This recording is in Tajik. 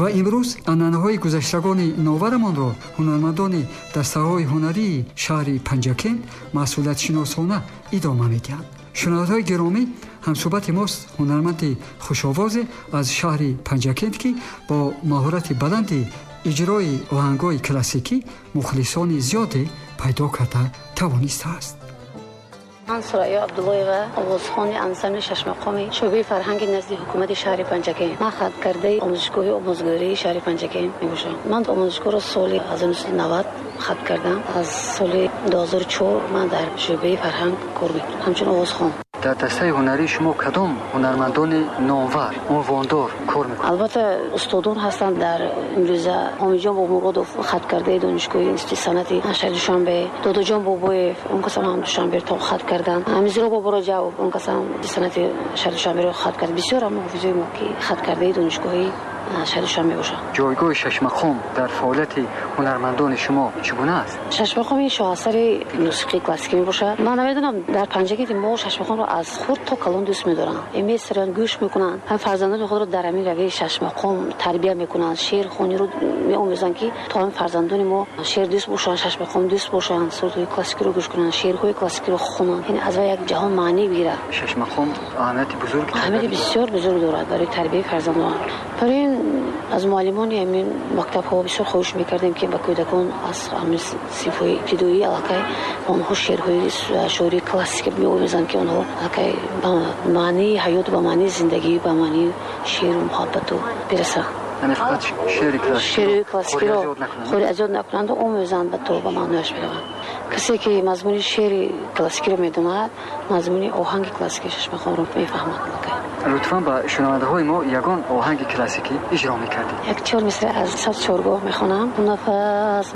ва имрӯз анъанаҳои гузаштагони новарамонро ҳунармандони дастаҳои ҳунарии шаҳри Панҷакент масъулиятшиносона идома медиҳанд. шунавандаҳои гиромӣ, ҳамсӯҳбати мост ҳунарманди хушовозе аз шаҳри Панҷакент ки бо маҳорати баланди иҷрои оҳангҳои классикӣ мухлисони зиёде пайдо карда тавонистааст. من سریا عبداللهی‌وا آوازخوان انسمبل ششمقامی شعبه فرهنگ نزد حکومت شهر پنجکین. من خدمتکارده آموزشگاه آموزگاری شهر پنجکین میباشم. من آموزشگاه را سال 1990 خدمت کردم. از سال 2004 من در شعبه فرهنگ کار میکنم. همچنین آوازخوان. در دسته هنری شما کدام هنرمندان نامور عنواندار کار میکنند؟ البته استادان هستند. در امروزه حامد جان بابامرادوف خدمتکارده دانشگاه انستیتوت صنعتی شهر دوشنبه، دادا جان باباєв اون کسان هم دوشنبه تا خدمت کردن. امیرزا بابا رجب اون کسان صنعتی شهر دوشنبه رو خدمت کرد. بسیار هم حافظای ما که خدمتکارده دانشگاهی شهر دوشنبه باشه. جایگاه ششمقام در فعالیت هنرمندان شما چگونه است؟ ششمقام شاهسر موسیقی کلاسیکی میباشه. من نمیدونم در پنجکент ما ششمقام رو از خرد تا کلان دوست می‌دارن. می‌سرن گوش میکنن. هم فرزندان خود رو در همین روی ششمقام تربیت میکنن. شعر خوانی رو می‌آموزن که تا هم فرزندان ما شعر دوست باشن، ششمقام دوست باشن، صوت‌های کلاسیکی رو گوش کنن، شعرهای کلاسیکی رو خوانن. یعنی از یک جهان معنی بگیره. ششمقام اهمیت بزرگی اهمیت بسیار بزرگ دارد برای تربیت فرزندان. برای از معلمان همین مکتب‌ها بسیار خواهش می‌کردیم که با کودکان از همین صفحه ابتدایی علاقه آنها شعرهای شعری کلاسیک می‌آموزن که آنها علاقه با معنی حیات، با معنی زندگی، با معنی شعر و محبت رو برسن. یعنی فقط شعر کلاسیکی رو خود ازاد نکنند و آموزن به تو با معنیش برون. کسی که مضمون شعر کلاسیکی رو می‌داند، مضمون آهنگ کلاسیکی ششمقام رو می‌فهمد. لطفاً با شنونده‌های ما یگان آهنگ کلاسیکی اجرا می‌کردید. یک چهار مثل از صد چهارگاه می‌خوانم. نفس